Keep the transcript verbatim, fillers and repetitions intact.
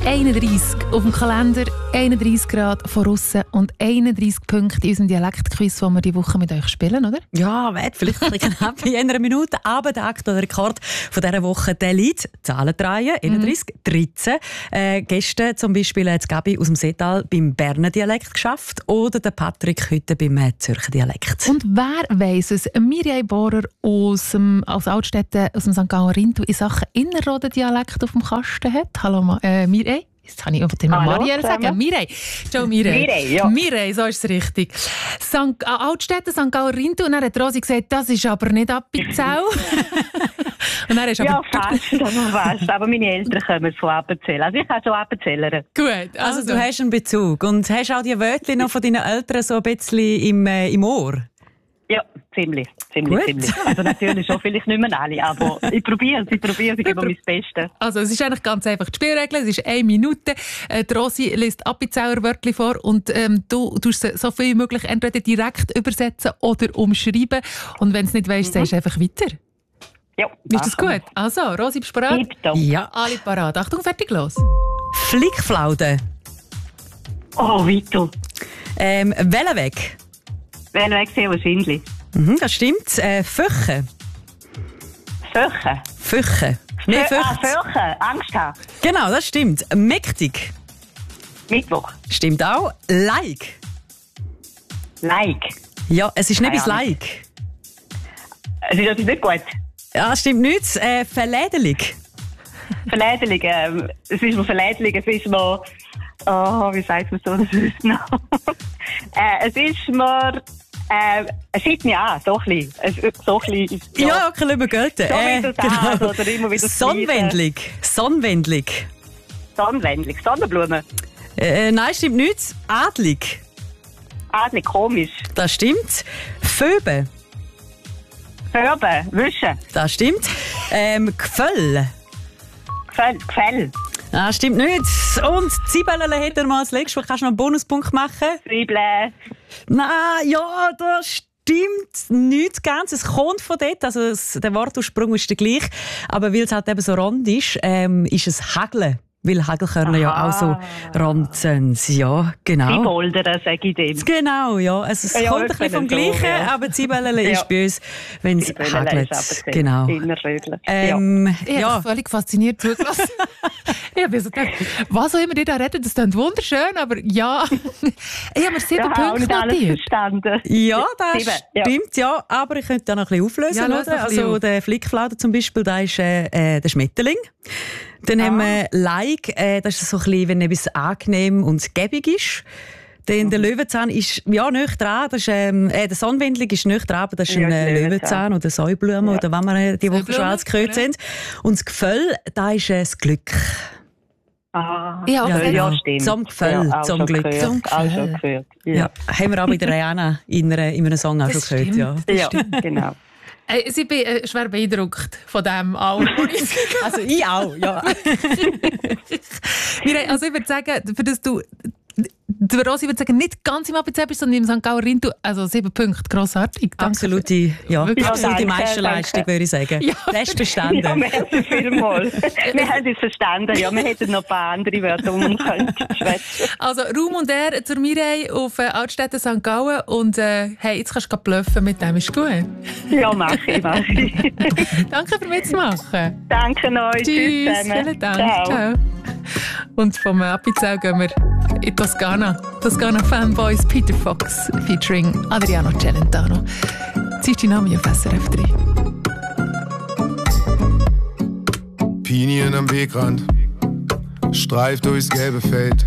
einunddreissig auf dem Kalender, einunddreissig Grad von aussen und einunddreissig Punkte in unserem Dialektquiz, den wir diese Woche mit euch spielen, oder? Ja, wait, vielleicht ein bisschen knapp in einer Minute, aber der aktuelle Rekord von dieser Woche, der liegt, Zahlen drehen, einunddreissig, dreizehn. Äh, gestern zum Beispiel hat Gabi aus dem Seetal beim Berner Dialekt geschafft oder der Patrick heute beim äh, Zürcher Dialekt. Und wer weiss es? Mirjam Bohrer aus, dem, aus Altstätten, aus dem Sankt Gallen Rintu in Sachen Innerrhoden Dialekt auf dem Kasten hat. Hallo, Ma- äh, Mirjam. Jetzt kann ich immer Marielle sagen. Mirjam. Ciao, Mirjam. Mirjam, ja. Mirjam, so ist es richtig. Sankt äh, Altstätten, Sankt Gallen Rintu. Und dann hat Rosi gesagt, das ist aber nicht Appenzell. Und dann ist Ja, aber fast, aber fast. Aber meine Eltern kommen von Appenzell. Also ich kann schon Appenzellern. gut. Also, du hast einen Bezug und hast auch die Wörter noch von deinen Eltern so ein bisschen im, äh, im Ohr? Ja, ziemlich, ziemlich, Gut. ziemlich. Also natürlich schon, vielleicht nicht mehr alle, aber ich probiere es, ich probiere es, ich gebe mein Bestes. Also es ist eigentlich ganz einfach die Spielregel. Es ist eine Minute. Äh, die Rosi liest Appenzeller Wörtchen vor und ähm, du tust sie so viel wie möglich entweder direkt übersetzen oder umschreiben. Und wenn du es nicht weisst, Mhm. sagst du einfach weiter. Ja, Ist das gut? Also, Rosi, bist du bereit? Tipptopp. Ja. Alle parat. Achtung, fertig, los. Flickflaute. Oh, weiter. Ähm, Wellenweg. Wer weg sehr wahrscheinlich. Mhm, das stimmt. Äh, Föche. Föche. Föche. Nein, Fö- ah, Föche. Föche. Angst haben. Genau, das stimmt. Mächtig. Mittwoch. Stimmt auch. Like. Like. Ja, es ist nicht Keine bis Ahnung. Like. Es ist natürlich nicht gut. Ja, das stimmt nicht. Äh, Verlädelig. Verlädelig. Ähm, es ist mir verlädelig. Es ist mir... Oh, wie sagt man so? Das ist noch. äh, es ist mir... Äh, es sieht mich an, so ein bisschen. Es, so ein bisschen ist, Ja, ja kann lieber gelten. So wie du sagst, oder immer wieder das Sonnenwendlig. Sonnenwendlig. Sonnenwendlig. Sonnenblume. Äh, nein, stimmt nicht. Adlig. Adlig, komisch. Das stimmt. Phoebe. Förbe, Wischen. Das stimmt. Ähm, Gföll. Gefäll. Gefäll. Das stimmt nicht. Und Zwiebeln hätte er mal als letztes. Kannst du noch einen Bonuspunkt machen? Zwiebeln. Nein, ja, das stimmt nicht ganz. Es kommt von dort. Also es, der Wortursprung ist der gleich. Aber weil es halt eben so rund ist, ähm, ist es Hageln. Weil Hagelkörner ja auch so rund sind. Ja, Die genau. Boulder, sage ich dem. Genau, ja. Also, es Ja, kommt ein wir bisschen vom können so, Gleichen, ja. aber Zwiebeln Ja. ist bei uns, wenn es Zwiebeln hagelt. ist Appenzell. Genau. Innerrödler. Ähm, Ich habe ja. völlig fasziniert zugelassen. Ich habe so gedacht, was auch immer die da reden, das klingt wunderschön, aber ja. Ich habe mir sieben Ja, ich habe auch Punkte nicht alles notiert. verstanden. Ja, das Sieben, ja. stimmt, ja. Aber ich könnte da noch ein bisschen auflösen. Ja, löse oder? noch ein bisschen Also auf. der Flickflaute zum Beispiel, da ist äh, äh, der Schmetterling. Dann haben wir Like, äh, das ist so ein bisschen, wenn etwas angenehm und gäbig ist. Dann der Löwenzahn ist ja nicht dran. Das ist, ähm, äh, der Sonnenwendling ist nicht dran, aber das ist Ja, ein äh, Löwenzahn. Löwenzahn oder Säublume Ja. oder was wir äh, die Woche schon Säublume, alles gehört ja. haben. Und das Geföll, da ist äh, das Glück. Ah, Ja, ja, okay. ja, stimmt. Zum Gefäll, ja, auch zum schon Glück. Gehört, Zum auch schon Gefäll. gehört. Ja. Ja, Haben wir auch bei der Rihanna in, einer, in einem Song auch Das schon gehört. Ja. stimmt. ja genau. Äh, Ich bin äh, schwer beeindruckt von dem auch. Also ich auch, ja. Mirjam, also ich würde sagen, für das du... Die Rosi würde sagen, nicht ganz im Appenzell bist, sondern im Sankt Gallen Rintu. Also sieben Punkte, grossartig. Danke. Absolute, ja, Wirklich. absolute Ja, danke, Meisterleistung, danke. würde ich sagen. Ja. Best bestanden. Ja, merci vielmals. Wir haben es verstanden. Ja, wir hätten noch ein paar andere Wörter, die man könnte schwätzen. Also Ruhm und Ehre zur Mirjam auf äh, Altstätten Sankt Gallen. Und äh, hey, jetzt kannst du bluffen mit dem, ist gut. Ja, mache ich, mache ich. Danke für mitzumachen. Danke euch. Tschüss, zusammen. vielen Dank. Ciao. Ciao. Und vom Appenzell gehen wir in Toskana. Toskana Fanboys, Peter Fox featuring Adriano Celentano. Ziehst die Namen auf S R F drei. Pinien am Wegrand, streift durchs gelbe Feld.